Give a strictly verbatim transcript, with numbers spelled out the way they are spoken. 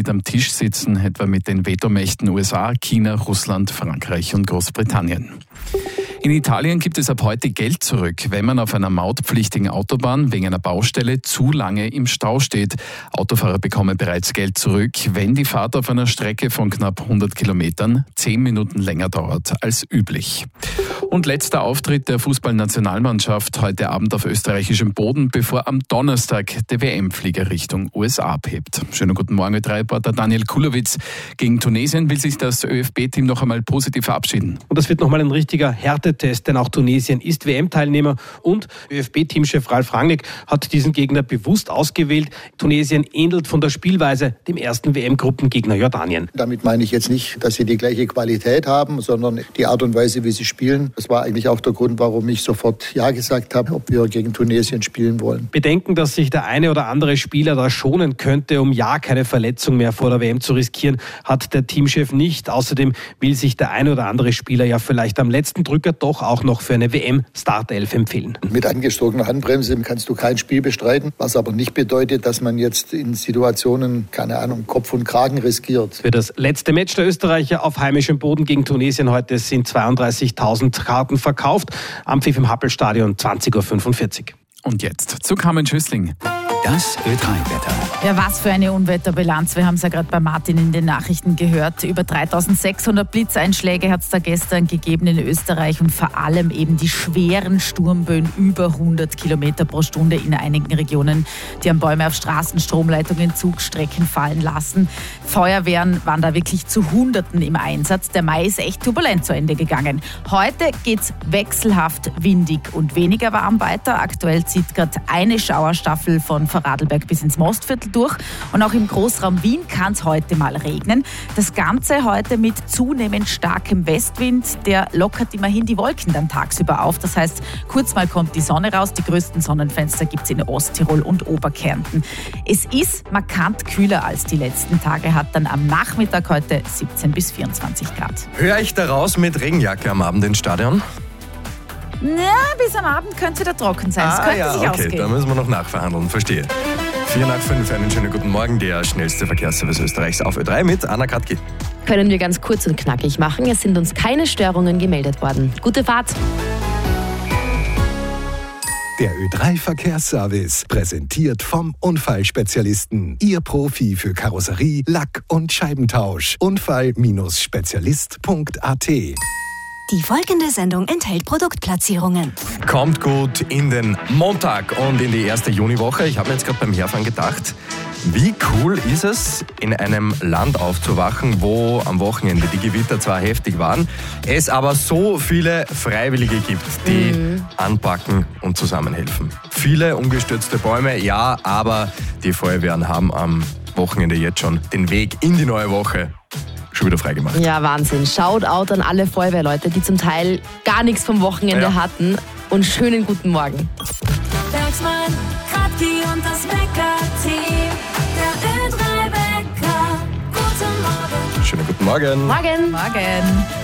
mit am Tisch sitzen, etwa mit den Vetomächten U S A, China, Russland, Frankreich und Großbritannien. In Italien gibt es ab heute Geld zurück, wenn man auf einer mautpflichtigen Autobahn wegen einer Baustelle zu lange im Stau steht. Autofahrer bekommen bereits Geld zurück, wenn die Fahrt auf einer Strecke von knapp hundert Kilometern zehn Minuten länger dauert als üblich. Und letzter Auftritt der Fußballnationalmannschaft heute Abend auf österreichischem Boden, bevor am Donnerstag der W M-Flieger Richtung U S A abhebt. Schönen guten Morgen, Ö drei Reporter Daniel Kulowitz. Gegen Tunesien will sich das Ö F B-Team noch einmal positiv verabschieden. Und das wird nochmal ein richtiger Härtetest, denn auch Tunesien ist W M-Teilnehmer und Ö F B-Teamchef Ralf Rangnick hat diesen Gegner bewusst ausgewählt. Tunesien ähnelt von der Spielweise dem ersten W M-Gruppengegner Jordanien. Damit meine ich jetzt nicht, dass sie die gleiche Qualität haben, sondern die Art und Weise, wie sie spielen. Das war eigentlich auch der Grund, warum ich sofort Ja gesagt habe, ob wir gegen Tunesien spielen wollen. Bedenken, dass sich der eine oder andere Spieler da schonen könnte, um ja keine Verletzung mehr vor der W M zu riskieren, hat der Teamchef nicht. Außerdem will sich der eine oder andere Spieler ja vielleicht am letzten Drücker doch auch noch für eine W M-Startelf empfehlen. Mit angezogener Handbremse kannst du kein Spiel bestreiten, was aber nicht bedeutet, dass man jetzt in Situationen, keine Ahnung, Kopf und Kragen riskiert. Für das letzte Match der Österreicher auf heimischem Boden gegen Tunesien heute sind zweiunddreißigtausend Karten verkauft. Ampfiff im Happelstadion zwanzig Uhr fünfundvierzig. Und jetzt zu Carmen Schüssling. Das Ö drei Wetter. Ja, was für eine Unwetterbilanz. Wir haben es ja gerade bei Martin in den Nachrichten gehört. Über dreitausendsechshundert Blitzeinschläge hat es da gestern gegeben in Österreich und vor allem eben die schweren Sturmböen über hundert Kilometer pro Stunde in einigen Regionen. Die haben Bäume auf Straßen, Stromleitungen, Zugstrecken fallen lassen. Feuerwehren waren da wirklich zu Hunderten im Einsatz. Der Mai ist echt turbulent zu Ende gegangen. Heute geht's wechselhaft windig und weniger warm weiter. Aktuell zieht gerade eine Schauerstaffel von Vorarlberg bis ins Mostviertel durch. Und auch im Großraum Wien kann es heute mal regnen. Das Ganze heute mit zunehmend starkem Westwind. Der lockert immerhin die Wolken dann tagsüber auf. Das heißt, kurz mal kommt die Sonne raus. Die größten Sonnenfenster gibt es in Osttirol und Oberkärnten. Es ist markant kühler als die letzten Tage. Hat dann am Nachmittag heute siebzehn bis vierundzwanzig Grad. Höre ich da raus mit Regenjacke am Abend ins Stadion? Na, bis am Abend könnte es wieder trocken sein. Es Ah könnte ja, sich okay, ausgehen. da müssen wir noch nachverhandeln, verstehe. vier nach fünf, einen schönen guten Morgen, der schnellste Verkehrsservice Österreichs auf Ö drei mit Anna Kratki. Können wir ganz kurz und knackig machen. Es sind uns keine Störungen gemeldet worden. Gute Fahrt. Der Ö drei Verkehrsservice, präsentiert vom Unfallspezialisten. Ihr Profi für Karosserie, Lack und Scheibentausch. Unfall Spezialist Punkt a t. Die folgende Sendung enthält Produktplatzierungen. Kommt gut in den Montag und in die erste Juniwoche. Ich habe mir jetzt gerade beim Herfahren gedacht, wie cool ist es, in einem Land aufzuwachen, wo am Wochenende die Gewitter zwar heftig waren, es aber so viele Freiwillige gibt, die mhm. anpacken und zusammenhelfen. Viele umgestürzte Bäume, ja, aber die Feuerwehren haben am Wochenende jetzt schon den Weg in die neue Woche schon wieder freigemacht. Ja, Wahnsinn. Shoutout an alle Feuerwehrleute, die zum Teil gar nichts vom Wochenende ja. hatten. Und schönen guten Morgen. Bergsmann, Kratki und das Wecker-Team. Der Ö drei Wecker. Guten Morgen. Schönen guten Morgen. Morgen. Morgen.